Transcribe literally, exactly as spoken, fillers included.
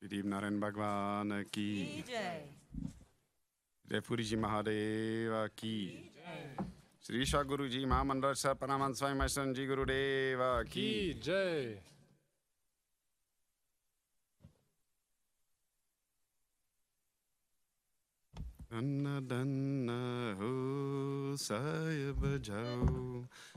देव नारायण भगवान की जय। जयपुरी जी महादेव की श्री ईश्वर गुरु जी महामंडल सर परमानंद स्वामी महेश्वर जी गुरुदेव की जय। धन धन हो साय बजाओ